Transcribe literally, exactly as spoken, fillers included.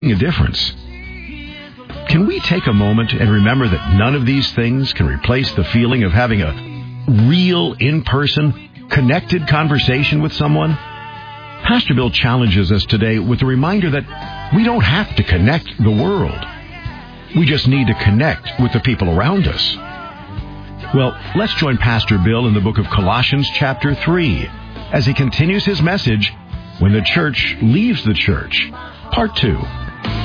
a difference. Can we take a moment and remember that none of these things can replace the feeling of having a real, in-person, connected conversation with someone? Pastor Bill challenges us today with the reminder that we don't have to connect the world. We just need to connect with the people around us. Well, let's join Pastor Bill in the book of Colossians chapter three as he continues his message, When the Church Leaves the Church, part two.